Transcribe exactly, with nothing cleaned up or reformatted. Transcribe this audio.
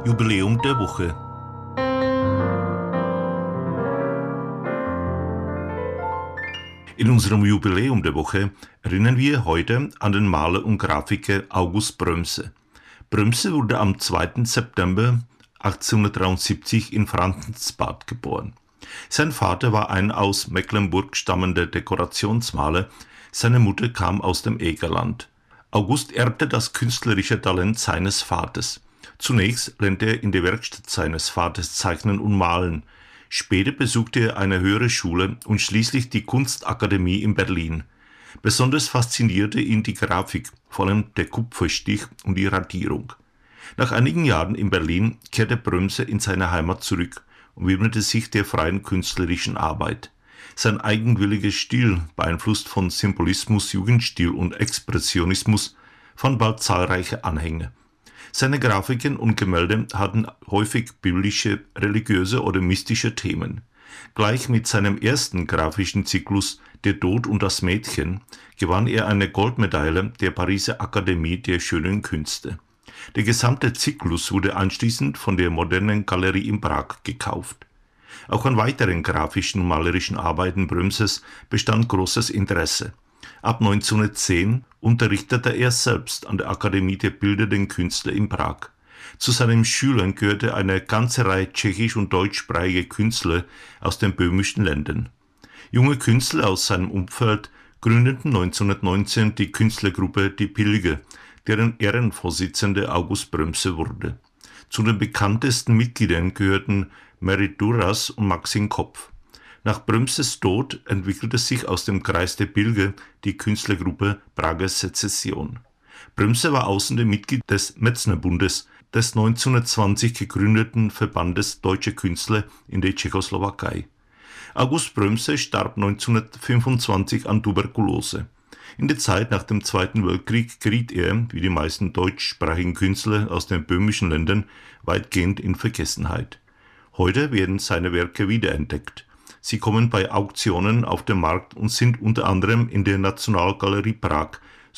Jubiläum der Woche. In unserem Jubiläum der Woche erinnern wir heute an den Maler und Grafiker August Brömse. Brömse wurde am zweiten September achtzehnhundertdreiundsiebzig in Franzensbad geboren. Sein Vater war ein aus Mecklenburg stammender Dekorationsmaler, seine Mutter kam aus dem Egerland. August erbte das künstlerische Talent seines Vaters. Zunächst lernte er in der Werkstatt seines Vaters Zeichnen und Malen. Später besuchte er eine höhere Schule und schließlich die Kunstakademie in Berlin. Besonders faszinierte ihn die Grafik, vor allem der Kupferstich und die Radierung. Nach einigen Jahren in Berlin kehrte Brömse in seine Heimat zurück und widmete sich der freien künstlerischen Arbeit. Sein eigenwilliger Stil, beeinflusst von Symbolismus, Jugendstil und Expressionismus, fand bald zahlreiche Anhänger. Seine Grafiken und Gemälde hatten häufig biblische, religiöse oder mystische Themen. Gleich mit seinem ersten grafischen Zyklus Der Tod und das Mädchen gewann er eine Goldmedaille der Pariser Akademie der Schönen Künste. Der gesamte Zyklus wurde anschließend von der Modernen Galerie in Prag gekauft. Auch an weiteren grafischen und malerischen Arbeiten Brömses bestand großes Interesse. Ab neunzehnhundertzehn unterrichtete er selbst an der Akademie der Bildenden Künstler in Prag. Zu seinen Schülern gehörte eine ganze Reihe tschechisch- und deutschsprachiger Künstler aus den böhmischen Ländern. Junge Künstler aus seinem Umfeld gründeten neunzehnhundertneunzehn die Künstlergruppe Die Pilger, deren Ehrenvorsitzender August Brömse wurde. Zu den bekanntesten Mitgliedern gehörten Merit Duras und Maxim Kopf. Nach Brömses Tod entwickelte sich aus dem Kreis der Pilger die Künstlergruppe Prager Sezession. Brömse war außerdem Mitglied des Metznerbundes, des neunzehnhundertzwanzig gegründeten Verbandes Deutscher Künstler in der Tschechoslowakei. August Brömse starb neunzehnhundertfünfundzwanzig an Tuberkulose. In der Zeit nach dem Zweiten Weltkrieg geriet er, wie die meisten deutschsprachigen Künstler aus den böhmischen Ländern, weitgehend in Vergessenheit. Heute werden seine Werke wiederentdeckt. Sie kommen bei Auktionen auf den Markt und sind unter anderem in der Nationalgalerie Prag